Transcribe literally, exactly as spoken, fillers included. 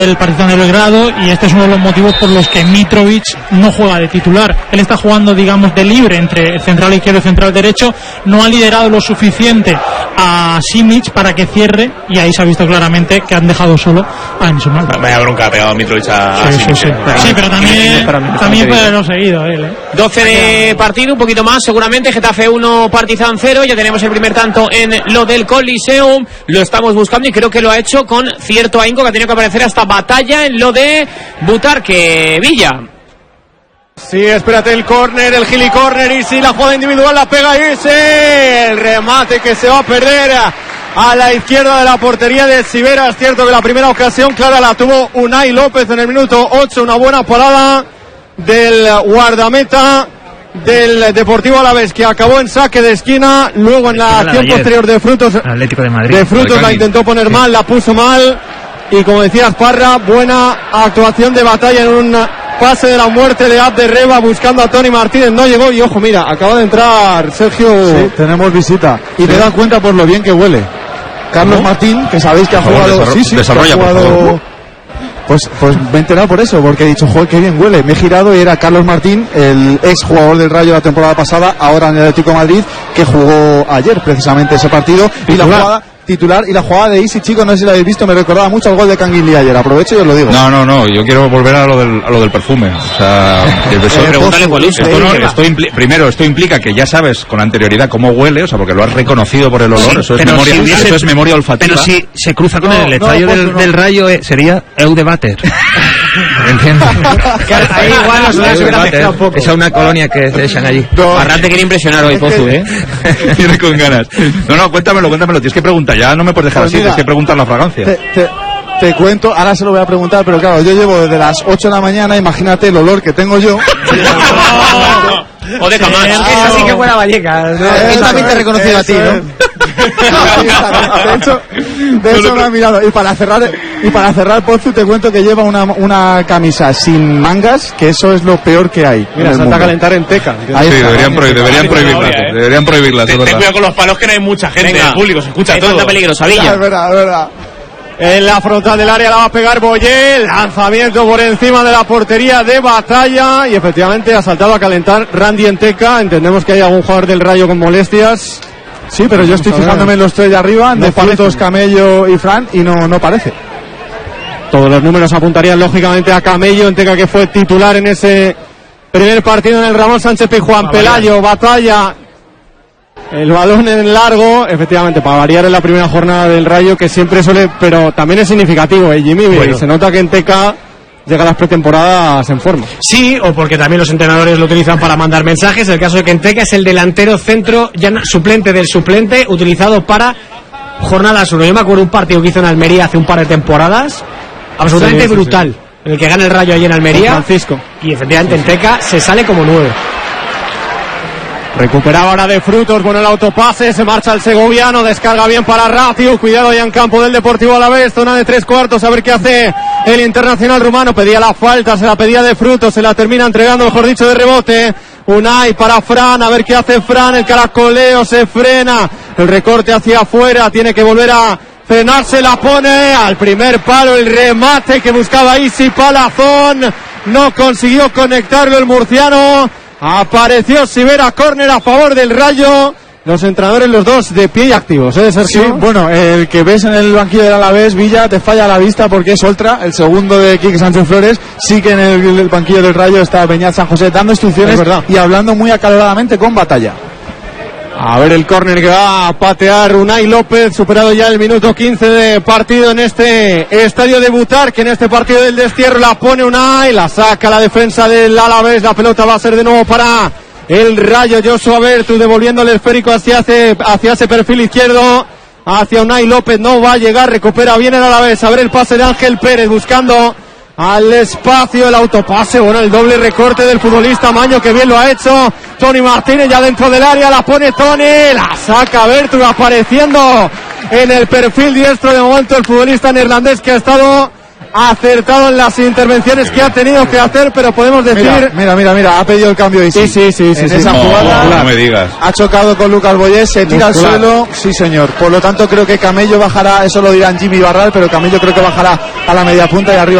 el Partizan de Belgrado, y este es uno de los motivos por los que Mitrovic no juega de titular. Él está jugando, digamos, de libre entre central izquierdo y central derecho. No ha liderado lo suficiente a Simic para que cierre, y ahí se ha visto claramente que han dejado solo a Enzo Mal. Vaya bronca ha pegado Mitrovic a, a sí, Simic. sí, sí. Pero, sí, pero también, también puede haberlo seguido él, ¿eh? doce de partido, un poquito más seguramente. Getafe uno, Partizan cero. Ya tenemos el primer tanto en lo del Coliseum. Lo estamos buscando y creo que lo ha hecho con cierto ahínco, que ha tenido que aparecer hasta Batalla en lo de Butarque. Villa. Sí, espérate el córner, el gili córner, y si la jugada individual la pega Ise. El remate que se va a perder a la izquierda de la portería de Sivera. Es cierto que la primera ocasión clara la tuvo Unai López en el minuto ocho. Una buena parada del guardameta del Deportivo Alavés, que acabó en saque de esquina. Luego en la acción posterior de Frutos, Atlético de Madrid, de Frutos la intentó poner sí. mal, la puso mal. Y como decías, Parra, buena actuación de Batalla en un pase de la muerte de Abderreba buscando a Tony Martínez. No llegó, y ojo, mira, acaba de entrar Sergio. Sí, tenemos visita. Y sí. Te das cuenta por lo bien que huele. Carlos ¿No? Martín, que sabéis que ha favor, jugado. Desarro- sí, sí, desarrolla, que ha jugado. Pues, pues me he enterado por eso, porque he dicho, joder, qué bien huele. Me he girado y era Carlos Martín, el ex jugador del Rayo la temporada pasada, ahora en el Atlético de Madrid, que jugó ayer precisamente ese partido. Y la jugada titular, y la jugada de Isi, chicos, no sé si la habéis visto, me recordaba mucho al gol de Canguilí ayer. Aprovecho y os lo digo. No, no, no, yo quiero volver a lo del, a lo del perfume. O sea, el eh, pregúntale cuál es. Esto no, esto impli- primero, esto implica que ya sabes con anterioridad cómo huele, o sea, porque lo has reconocido por el olor. Sí, eso, es memoria, si hubiese, eso es memoria olfativa. Pero si se cruza con no, el estadio no, del, no. del Rayo, eh, sería Eudebater. ¿Entiendes? Ahí igual nos hubiera afectado un poco. Esa es una colonia que se echan allí. No. Arran te quiere impresionar hoy, Pozu, ¿eh? Tiene con ganas. No, no, cuéntamelo, cuéntamelo. Tienes que preguntar, ya no me puedes dejar pues así, mira, tienes que preguntar la fragancia. Te, te, te cuento, ahora se lo voy a preguntar, pero claro, yo llevo desde las ocho de la mañana, imagínate el olor que tengo yo. O de Camás. Es que así que fuera Vallecas. Él también te ha reconocido a ti, ¿no? De hecho, de hecho me ha mirado. Y para cerrar, y para cerrar Pozu, te cuento que lleva una, una camisa sin mangas, que eso es lo peor que hay. Mira, se anda a calentar en Teca. Ahí sí, deberían, prohibir, deberían prohibirla. ¿eh? Deberían prohibirla. Ten cuidado con los palos, que no hay mucha gente. Venga, el público se escucha todo. Falta peligrosa, Villa. Es verdad, es verdad. En la frontal del área la va a pegar Boyel. Lanzamiento por encima de la portería de Batalla. Y efectivamente ha saltado a calentar Randy Enteca. Entendemos que hay algún jugador del Rayo con molestias. Sí, pero yo estoy fijándome en los tres de arriba, no de Frutos, Camello y Fran, y no, no parece. Todos los números apuntarían lógicamente a Camello. Enteca, que fue titular en ese primer partido en el Ramón Sánchez Pizjuán. Ah, Pelayo, Batalla. El balón en largo, efectivamente, para variar en la primera jornada del Rayo, que siempre suele, pero también es significativo, ¿eh, Jimmy? Bueno. Se nota que Enteca llega a las pretemporadas en forma. Sí, o porque también los entrenadores lo utilizan para mandar mensajes. El caso de que Enteca es el delantero centro, ya suplente del suplente, utilizado para jornadas uno. Yo me acuerdo un partido que hizo en Almería hace un par de temporadas, absolutamente sí, sí, brutal, sí. En el que gana el Rayo allí en Almería. Francisco. Y efectivamente Enteca se sale como nueve. Recuperaba ahora de Frutos, bueno el autopase, se marcha el segoviano, descarga bien para Racio, cuidado ya en campo del Deportivo Alavés, zona de tres cuartos, a ver qué hace el internacional rumano. Pedía la falta, se la pedía de Frutos, se la termina entregando, mejor dicho, de rebote. Unai para Fran, a ver qué hace Fran, el caracoleo, se frena, el recorte hacia afuera, tiene que volver a frenarse, la pone al primer palo, el remate que buscaba Isi Palazón, no consiguió conectarlo el murciano. Apareció Sivera, córner a favor del Rayo. Los entrenadores, los dos de pie y activos, ¿eh, Sergio? Sí, bueno, el que ves en el banquillo del Alavés, Villa, te falla la vista porque es Oltra, el segundo de Quique Sánchez Flores. Sí que en el, el banquillo del Rayo está Beñat San José dando instrucciones y hablando muy acaloradamente con Batalla. A ver el córner que va a patear Unai López, superado ya el minuto quince de partido en este estadio de Butarque, en este partido del destierro. La pone Unai, la saca la defensa del Alavés, la pelota va a ser de nuevo para el Rayo. Joshua Bertu devolviendo el esférico hacia, hacia, hacia ese perfil izquierdo, hacia Unai López, no va a llegar, recupera bien el Alavés. A ver el pase de Ángel Pérez buscando al espacio, el autopase, bueno, el doble recorte del futbolista Maño, que bien lo ha hecho. Tony Martínez ya dentro del área, la pone Tony, la saca Bertu, apareciendo en el perfil diestro de momento el futbolista neerlandés, que ha estado acertado en las intervenciones que ha tenido que hacer, pero podemos decir... Mira, mira, mira, mira ha pedido el cambio y sí, sí, sí, sí, en sí, esa sí. jugada No, no me digas. ha chocado con Lucas Boyés, se tira Muscular. al suelo, sí señor. Por lo tanto creo que Camello bajará, eso lo dirán Jimmy Barral, pero Camello creo que bajará a la media punta y arriba